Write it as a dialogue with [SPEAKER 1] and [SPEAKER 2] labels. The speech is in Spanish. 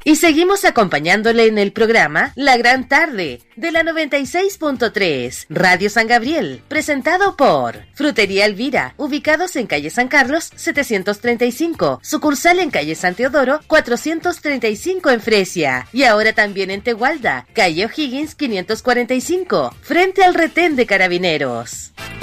[SPEAKER 1] Y seguimos acompañándole en el programa La Gran Tarde de la 96.3 Radio San Gabriel, presentado por Frutería Elvira, ubicados en calle San Carlos 735, sucursal en calle San Teodoro 435 en Fresia, y ahora también en Tegualda, calle O'Higgins 545, frente al retén de Carabineros.